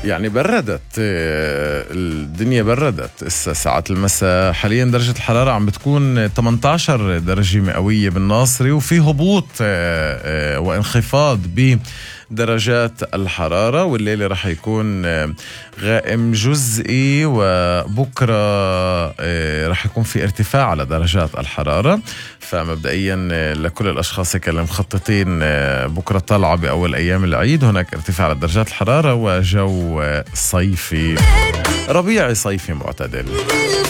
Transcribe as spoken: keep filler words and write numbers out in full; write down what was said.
يعني بردت، الدنيا بردت هسه ساعات المساء. حاليا درجة الحرارة عم بتكون ثمانية عشر درجة مئوية بالناصري، وفي هبوط وانخفاض بدرجات الحرارة، والليلة رح يكون غائم جزئي، وبكرة رح يكون في ارتفاع على درجات الحرارة. فمبدئيا لكل الأشخاص اللي مخططين بكرة طلعة بأول أيام العيد، هناك ارتفاع على درجات الحرارة وجو صيفي ربيعي صيفي معتدل.